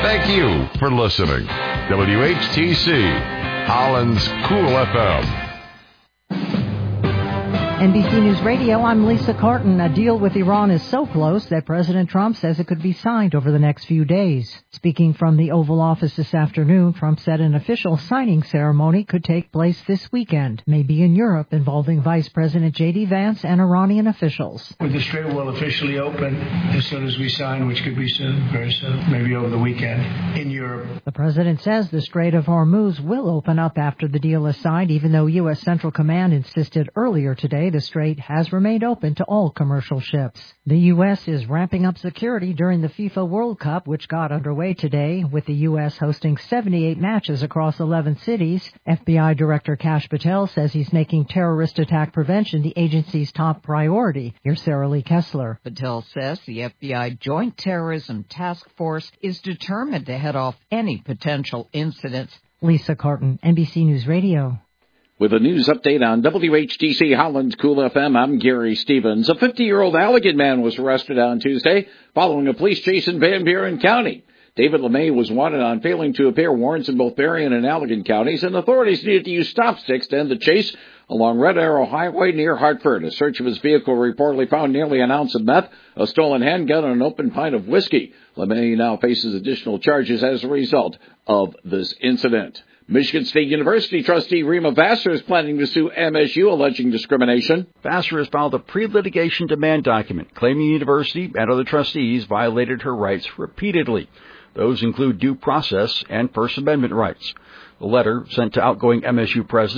Thank you for listening. WHTC, Holland's Cool FM. NBC News Radio, I'm Lisa Carton. A deal with Iran is so close that President Trump says it could be signed over the next few days. Speaking from the Oval Office this afternoon, Trump said an official signing ceremony could take place this weekend, maybe in Europe, involving Vice President J.D. Vance and Iranian officials. The Strait will officially open as soon as we sign, which could be soon, very soon, maybe over the weekend, in Europe. The president says the Strait of Hormuz will open up after the deal is signed, even though U.S. Central Command insisted earlier today the strait has remained open to all commercial ships. The U.S. is ramping up security during the FIFA World Cup, which got underway today, with the U.S. hosting 78 matches across 11 cities. FBI Director Kash Patel says he's making terrorist attack prevention the agency's top priority. Here's Sarah Lee Kessler. Patel says the FBI Joint Terrorism Task Force is determined to head off any potential incidents. Lisa Carton, NBC News Radio. With a news update on WHTC Holland's Cool FM, I'm Gary Stevens. A 50-year-old Allegan man was arrested on Tuesday following a police chase in Van Buren County. David LeMay was wanted on failing to appear warrants in both Berrien and Allegan counties, and authorities needed to use stop sticks to end the chase along Red Arrow Highway near Hartford. A search of his vehicle reportedly found nearly an ounce of meth, a stolen handgun, and an open pint of whiskey. LeMay now faces additional charges as a result of this incident. Michigan State University trustee Rima Vassar is planning to sue MSU alleging discrimination. Vassar has filed a pre-litigation demand document claiming the university and other trustees violated her rights repeatedly. Those include due process and First Amendment rights. The letter, sent to outgoing MSU president